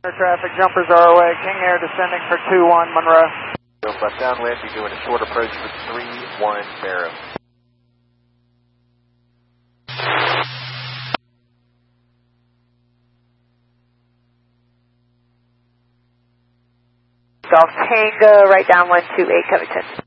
Traffic, jumpers are away. King Air descending for 21 Monroe. Left downwind, be doing a short approach for 31 Barrow. Golf Tango, right downwind 28 Covington.